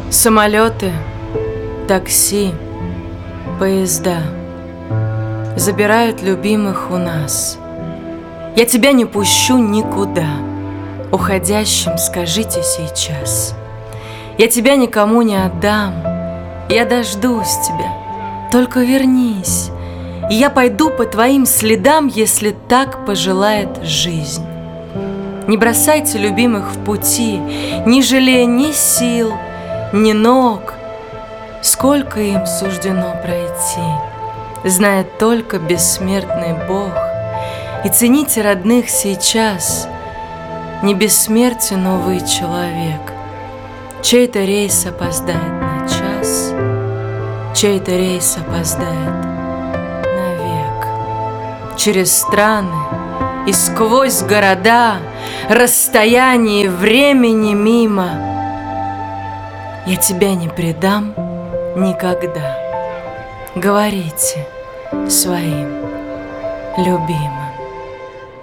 Самолеты, такси, поезда забирают любимых у нас. Я тебя не пущу никуда. Уходящим скажите сейчас. Я тебя никому не отдам. Я дождусь тебя. Только вернись, и я пойду по твоим следам, если так пожелает жизнь. Не бросайте любимых в пути, не жалея ни сил, ни ног. Сколько им суждено пройти, знает только бессмертный Бог. И цените родных сейчас. Не бессмертен, увы, человек. Чей-то рейс опоздает на час, чей-то рейс опоздает навек. Через страны и сквозь города, расстояние времени мимо, я тебя не предам никогда. Говорите своим любимым.